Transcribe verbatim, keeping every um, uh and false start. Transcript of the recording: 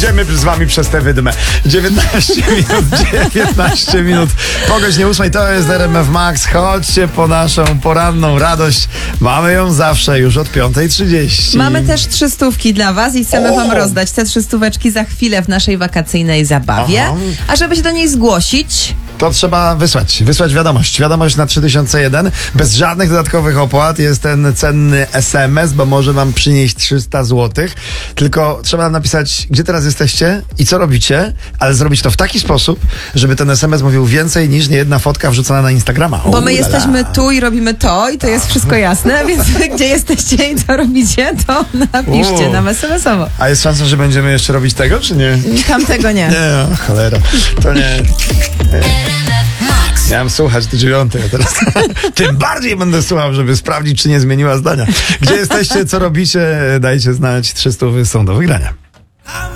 Idziemy z wami przez tę wydmę. dziewiętnaście minut, dziewiętnaście minut po godzinie ósmej. To jest R M F Max. Chodźcie po naszą poranną radość. Mamy ją zawsze już od piątej trzydzieści. Mamy też trzy stówki dla was i chcemy o! wam rozdać te trzy stóweczki za chwilę w naszej wakacyjnej zabawie. Aha. A żeby się do niej zgłosić, to trzeba wysłać, wysłać wiadomość. Wiadomość na trzy tysiące jeden. Bez żadnych dodatkowych opłat. Jest ten cenny es em es, bo może wam przynieść trzysta złotych. Tylko trzeba napisać, gdzie teraz jesteście i co robicie, ale zrobić to w taki sposób, żeby ten es em es mówił więcej niż niejedna fotka wrzucona na Instagrama. Bo my jesteśmy tu i robimy to i to jest wszystko jasne, więc gdzie jesteście i co robicie, to napiszcie nam es em esowo. A jest szansa, że będziemy jeszcze robić tego, czy nie? Tamtego nie. Nie, no, cholera. To nie. nie. Miałem słuchać do dziewiątej, a teraz tym bardziej będę słuchał, żeby sprawdzić, czy nie zmieniła zdania. Gdzie jesteście, co robicie, dajcie znać. Trzy stówy są do wygrania.